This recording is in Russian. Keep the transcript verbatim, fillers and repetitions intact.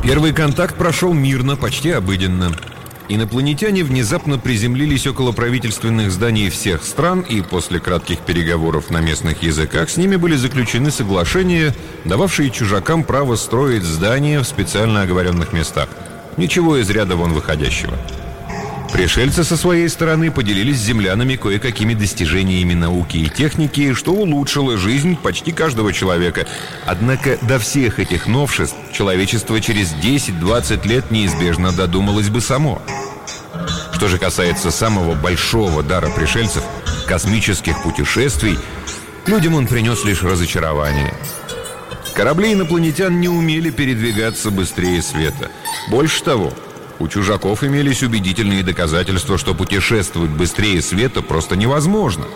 Первый контакт прошел мирно, почти обыденно. Инопланетяне внезапно приземлились около правительственных зданий всех стран, и после кратких переговоров на местных языках с ними были заключены соглашения, дававшие чужакам право строить здания в специально оговоренных местах. Ничего из ряда вон выходящего. Пришельцы со своей стороны поделились с землянами кое-какими достижениями науки и техники, что улучшило жизнь почти каждого человека. Однако до всех этих новшеств человечество через десять-двадцать лет неизбежно додумалось бы само. Что же касается самого большого дара пришельцев — космических путешествий, людям он принес лишь разочарование. Корабли инопланетян не умели передвигаться быстрее света. Больше того, у чужаков имелись убедительные доказательства, что путешествовать быстрее света просто невозможно.